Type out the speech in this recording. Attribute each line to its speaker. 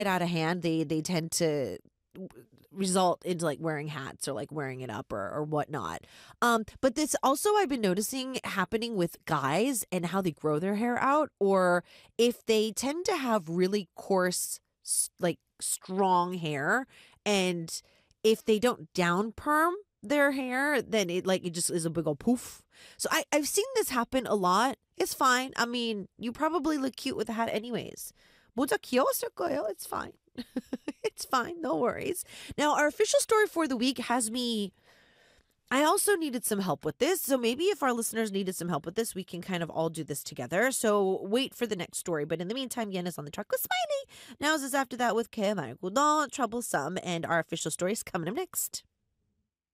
Speaker 1: out of hand, they tend to result into like wearing hats or like wearing it up or whatnot. But this also I've been noticing happening with guys and how they grow their hair out, or if they tend to have really coarse, like strong hair, and if they don't down perm their hair, then it just is a big old poof. So I've seen this happen a lot. It's fine. I mean, you probably look cute with a hat anyways. 모자 귀여웠을 거예요. It's fine. It's fine. No worries. Now, our official story for the week has me. I also needed some help with this. So maybe if our listeners needed some help with this, we can kind of all do this together. So wait for the next story. But in the meantime, Yen is on the truck with Smiley. Now is after that with Kaya Marigudo, Troublesome, and our official story is coming up next.